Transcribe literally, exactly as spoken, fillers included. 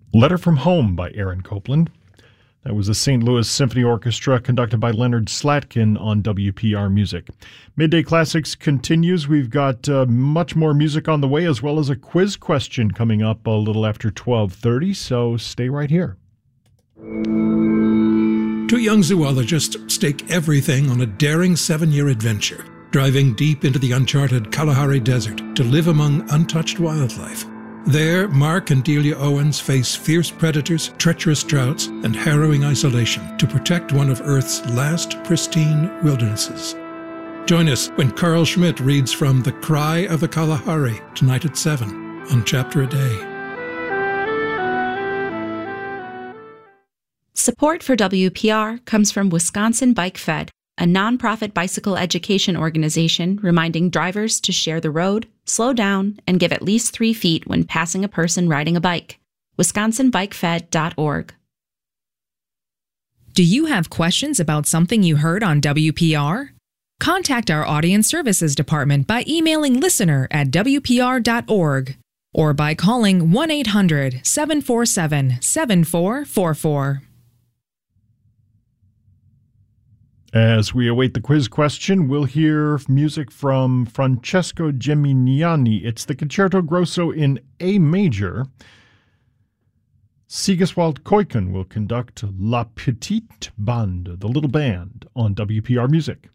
Letter from Home by Aaron Copland. That was the Saint Louis Symphony Orchestra conducted by Leonard Slatkin on W P R Music. Midday Classics continues. We've got uh, much more music on the way, as well as a quiz question coming up a little after twelve thirty, so stay right here. Two young zoologists stake everything on a daring seven-year adventure, driving deep into the uncharted Kalahari Desert to live among untouched wildlife. There, Mark and Delia Owens face fierce predators, treacherous droughts, and harrowing isolation to protect one of Earth's last pristine wildernesses. Join us when Carl Schmidt reads from The Cry of the Kalahari tonight at seven on Chapter a Day. Support for W P R comes from Wisconsin Bike Fed, a nonprofit bicycle education organization reminding drivers to share the road, slow down, and give at least three feet when passing a person riding a bike. wisconsin bike fed dot org. Do you have questions about something you heard on W P R? Contact our Audience Services Department by emailing listener at w p r dot org or by calling one eight hundred seven four seven seven four four four. As we await the quiz question, we'll hear music from Francesco Geminiani. It's the Concerto Grosso in A major. Sigiswald Kuiken will conduct La Petite Bande, the Little Band, on W P R Music.